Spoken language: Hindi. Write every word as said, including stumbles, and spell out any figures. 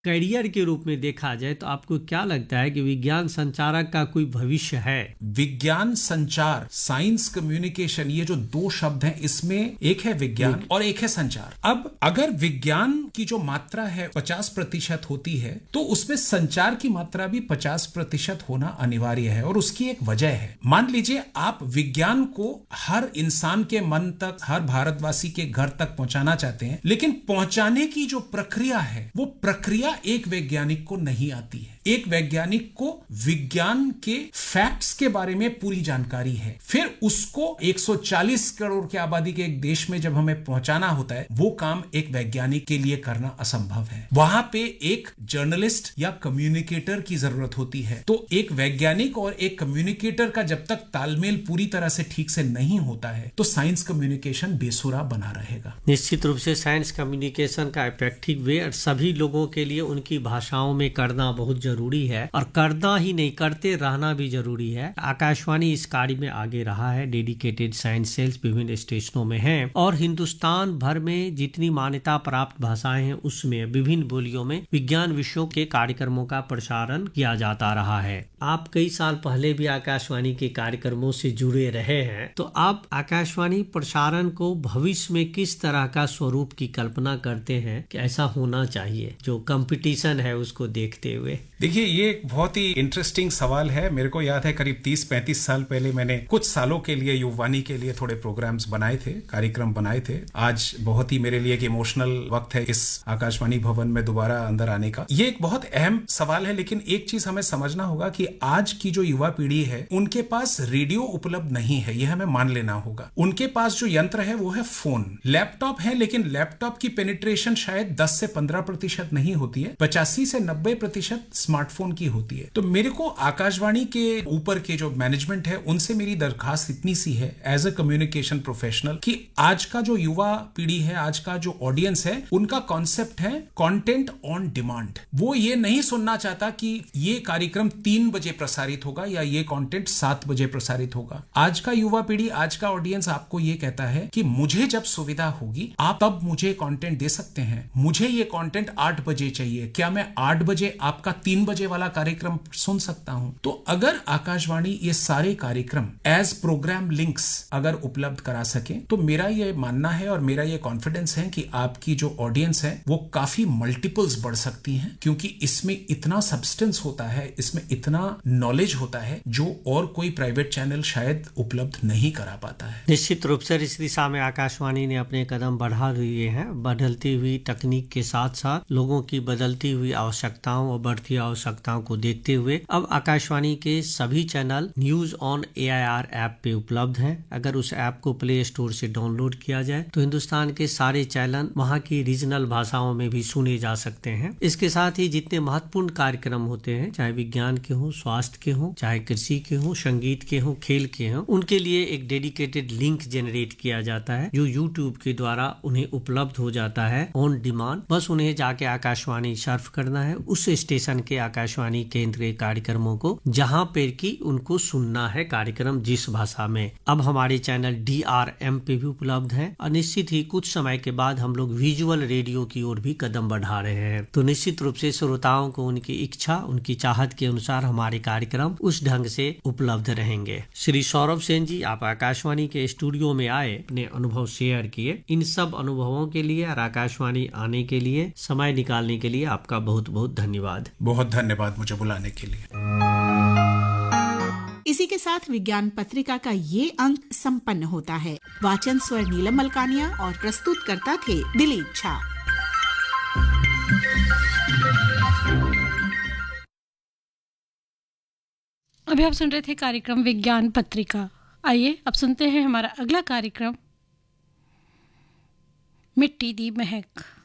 करियर के रूप में देखा जाए तो आपको क्या लगता है कि विज्ञान संचारक का कोई भविष्य है? विज्ञान संचार, साइंस कम्युनिकेशन, ये जो दो शब्द हैं, इसमें एक है विज्ञान और एक है संचार। अब अगर विज्ञान की जो मात्रा है पचास प्रतिशत होती है तो उसमें संचार की मात्रा भी पचास प्रतिशत होना अनिवार्य है, और उसकी एक वजह है। मान लीजिए आप विज्ञान को हर इंसान के मन तक, हर भारतवासी के घर तक पहुंचाना चाहते हैं, लेकिन पहुंचाने की जो प्रक्रिया है वो प्रक्रिया एक वैज्ञानिक को नहीं आती है। एक वैज्ञानिक को विज्ञान के फैक्ट्स के बारे में पूरी जानकारी है, फिर उसको एक सौ चालीस करोड़ की आबादी के एक देश में जब हमें पहुंचाना होता है, वो काम एक वैज्ञानिक के लिए करना असंभव है। वहां पे एक जर्नलिस्ट या कम्युनिकेटर की जरूरत होती है। तो एक वैज्ञानिक और एक कम्युनिकेटर का जब तक तालमेल पूरी तरह से ठीक से नहीं होता है तो साइंस कम्युनिकेशन बेसुरा बना रहेगा। निश्चित रूप से साइंस कम्युनिकेशन का इफेक्टिव वे सभी लोगों के लिए उनकी भाषाओं में करना बहुत जरूरी है, और करना ही नहीं, करते रहना भी जरूरी है। आकाशवाणी इस कार्य में आगे रहा है। डेडिकेटेड साइंस सेल्स विभिन्न स्टेशनों में हैं, और हिंदुस्तान भर में जितनी मान्यता प्राप्त भाषाएं हैं उसमें विभिन्न बोलियों में विज्ञान विषयों के कार्यक्रमों का प्रसारण किया जाता रहा है। आप कई साल पहले भी आकाशवाणी के कार्यक्रमों से जुड़े रहे हैं, तो आप आकाशवाणी प्रसारण को भविष्य में किस तरह का स्वरूप की कल्पना करते हैं कि ऐसा होना चाहिए, जो कंपटीशन है उसको देखते हुए? देखिए, ये एक बहुत ही इंटरेस्टिंग सवाल है। मेरे को याद है करीब तीस पैंतीस साल पहले मैंने कुछ सालों के लिए युववाणी के लिए थोड़े प्रोग्राम्स बनाए थे, कार्यक्रम बनाए थे। आज बहुत ही मेरे लिए एक इमोशनल वक्त है इस आकाशवाणी भवन में दोबारा अंदर आने का। ये एक बहुत अहम सवाल है, लेकिन एक चीज हमें समझना होगा कि आज की जो युवा पीढ़ी है उनके पास रेडियो उपलब्ध नहीं है, यह हमें मान लेना होगा। उनके पास जो यंत्र है वो है फोन, लैपटॉप है, लेकिन लैपटॉप की पेनिट्रेशन शायद दस से पंद्रह प्रतिशत नहीं होती है, पचासी से नब्बे प्रतिशत स्मार्टफोन की होती है। तो मेरे को आकाशवाणी के ऊपर के जो मैनेजमेंट है उनसे मेरी दरखास्त इतनी सी है एज अ कम्युनिकेशन प्रोफेशनल कि आज का जो युवा पीढ़ी है, आज का जो ऑडियंस है, उनका कॉन्सेप्ट है कंटेंट ऑन डिमांड। वो ये नहीं सुनना चाहता कि ये कार्यक्रम तीन बजे प्रसारित होगा या ये कंटेंट सात बजे प्रसारित होगा। आज का युवा पीढ़ी, आज का ऑडियंस आपको ये कहता है कि मुझे जब सुविधा होगी आप तब मुझे कंटेंट दे सकते हैं। मुझे ये कंटेंट आठ बजे चाहिए, क्या मैं आठ बजे आपका तीन बजे वाला कार्यक्रम सुन सकता हूं? तो अगर आकाशवाणी ये सारे कार्यक्रम एज प्रोग्राम लिंक्स अगर उपलब्ध करा सके तो मेरा ये मानना है और मेरा ये कॉन्फिडेंस है कि आपकी जो ऑडियंस है वो काफी मल्टीपल्स बढ़ सकती है, क्योंकि इसमें इतना सब्सटेंस होता है, इसमें इतना नॉलेज होता है जो और कोई प्राइवेट चैनल शायद उपलब्ध नहीं करा पाता है। निश्चित रूप से इस दिशा में आकाशवाणी ने अपने कदम बढ़ा लिए हैं। बदलती हुई तकनीक के साथ साथ लोगों की बदलती हुई आवश्यकताओं और बढ़ती आवश्यकताओं को देखते हुए अब आकाशवाणी के सभी channel news on A I R app पे उपलब्ध हैं। अगर उस ऐप को प्ले स्टोर से डाउनलोड किया जाए तो हिंदुस्तान के सारे चैनल वहाँ की रीजनल भाषाओं में भी सुने जा सकते हैं। इसके साथ ही जितने महत्वपूर्ण कार्यक्रम होते हैं, चाहे विज्ञान के हों, स्वास्थ्य के हों, चाहे कृषि के हों, संगीत के हों, खेल के हों, उनके लिए एक डेडिकेटेड लिंक जनरेट किया जाता है जो यूट्यूब के द्वारा उन्हें उपलब्ध हो जाता है ऑन डिमांड। बस उन्हें जाके आकाशवाणी सर्फ करना है, उस स्टेशन के आकाशवाणी केंद्र के कार्यक्रमों को जहां पर की उनको सुनना है कार्यक्रम जिस भाषा में। अब हमारे चैनल डी आर एम पे भी उपलब्ध है, और निश्चित ही कुछ समय के बाद हम लोग विजुअल रेडियो की ओर भी कदम बढ़ा रहे हैं। तो निश्चित रूप से श्रोताओं को उनकी इच्छा, उनकी चाहत के अनुसार हमारे कार्यक्रम उस ढंग से उपलब्ध रहेंगे। श्री सौरभ सेन जी, आप आकाशवाणी के स्टूडियो में आए, अपने अनुभव शेयर किए। इन सब अनुभवों के लिए और आकाशवाणी आने के लिए, समय निकालने के लिए आपका बहुत बहुत धन्यवाद। बहुत धन्यवाद मुझे बुलाने के लिए। इसी के साथ विज्ञान पत्रिका का ये अंक संपन्न होता है। वाचन स्वर नीलम मलकानिया और प्रस्तुत करता थे दिलीप झा। अभी आप सुन रहे थे कार्यक्रम विज्ञान पत्रिका। आइए अब सुनते हैं हमारा अगला कार्यक्रम, मिट्टी दी महक।